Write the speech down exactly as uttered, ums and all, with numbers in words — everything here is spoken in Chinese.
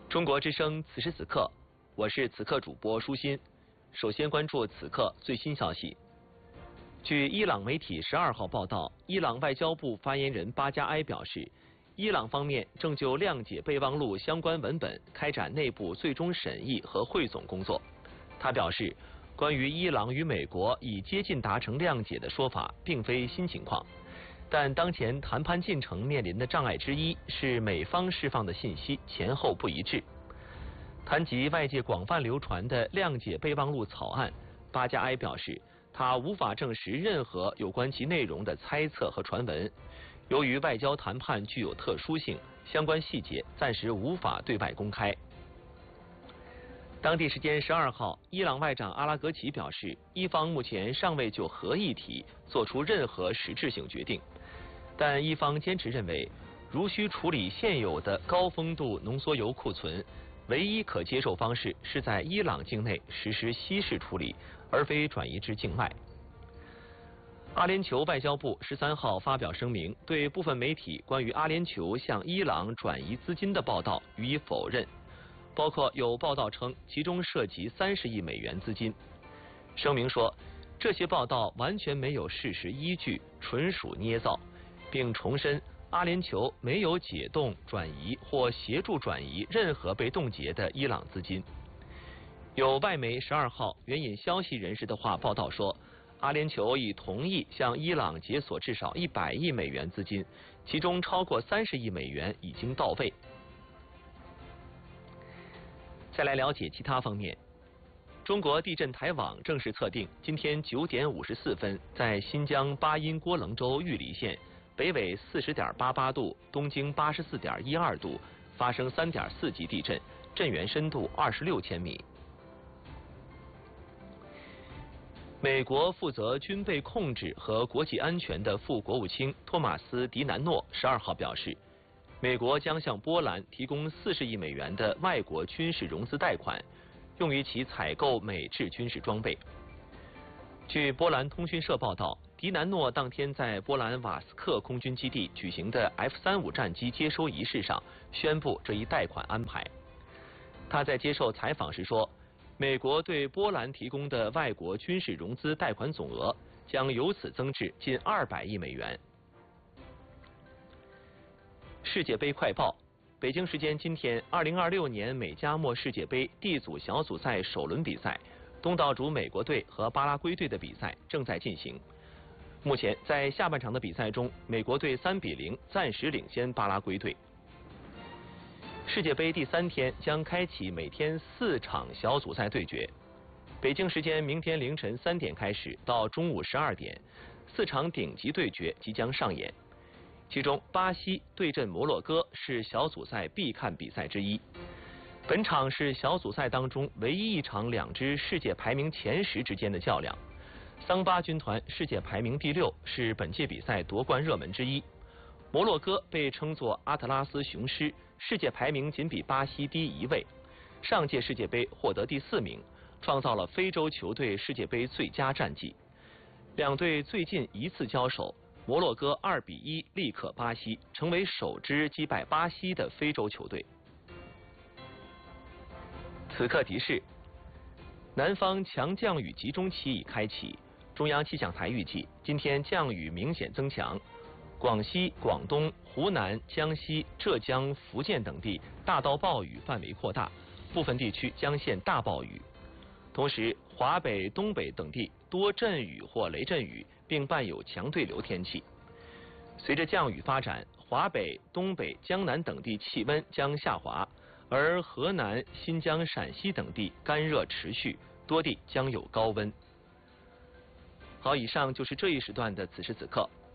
中国之声此时此刻，我是此刻主播舒心。首先关注此刻最新消息。据伊朗媒体十二号报道，伊朗外交部发言人巴加埃表示，伊朗方面正就谅解备忘录相关文本开展内部最终审议和汇总工作。他表示，关于伊朗与美国已接近达成谅解的说法并非新情况，但当前谈判进程面临的障碍之一是美方释放的信息前后不一致。谈及外界广泛流传的谅解备忘录草案，巴加埃表示，他无法证实任何有关其内容的猜测和传闻。由于外交谈判具有特殊性，相关细节暂时无法对外公开。当地时间十二号，伊朗外长阿拉格齐表示，伊方目前尚未就核议题做出任何实质性决定，但伊方坚持认为，如需处理现有的高丰度浓缩铀库存，唯一可接受方式是在伊朗境内实施稀释处理，而非转移至境外。阿联酋外交部十三号发表声明，对部分媒体关于阿联酋向伊朗转移资金的报道予以否认，包括有报道称其中涉及三十亿美元资金。声明说，这些报道完全没有事实依据，纯属捏造，并重申阿联酋没有解冻、转移或协助转移任何被冻结的伊朗资金。有外媒十二号援引消息人士的话报道说，阿联酋已同意向伊朗解锁至少一百亿美元资金，其中超过三十亿美元已经到位。再来了解其他方面，中国地震台网正式测定，今天九点五十四分，在新疆巴音郭楞州玉里县北纬四十点八八度，东经八十四点一二度，发生三点四级地震，震源深度二十六千米。美国负责军备控制和国际安全的副国务卿托马斯·迪南诺十二号表示，美国将向波兰提供四十亿美元的外国军事融资贷款，用于其采购美制军事装备。据波兰通讯社报道，迪南诺当天在波兰瓦斯克空军基地举行的 F 三十五 战机接收仪式上宣布这一贷款安排。他在接受采访时说，美国对波兰提供的外国军事融资贷款总额将由此增至近二百亿美元。世界杯快报：北京时间今天，二零二六年美加墨世界杯 D 组小组赛首轮比赛，东道主美国队和巴拉圭队的比赛正在进行。目前在下半场的比赛中，美国队三比零暂时领先巴拉圭队。世界杯第三天将开启每天四场小组赛对决。北京时间明天凌晨三点开始到中午十二点，四场顶级对决即将上演。其中，巴西对阵摩洛哥是小组赛必看比赛之一。本场是小组赛当中唯一一场两支世界排名前十之间的较量。桑巴军团世界排名第六，是本届比赛夺冠热门之一。摩洛哥被称作阿特拉斯雄狮，世界排名仅比巴西低一位。上届世界杯获得第四名，创造了非洲球队世界杯最佳战绩。两队最近一次交手，摩洛哥二比一力克巴西，成为首支击败巴西的非洲球队。此刻提示：南方强降雨集中期已开启，中央气象台预计今天降雨明显增强。广西、广东、湖南、江西、浙江、福建等地大到暴雨范围扩大，部分地区将现大暴雨。同时，华北、东北等地多阵雨或雷阵雨，并伴有强对流天气。随着降雨发展，华北、东北、江南等地气温将下滑，而河南、新疆、陕西等地干热持续，多地将有高温。好，以上就是这一时段的此时此刻。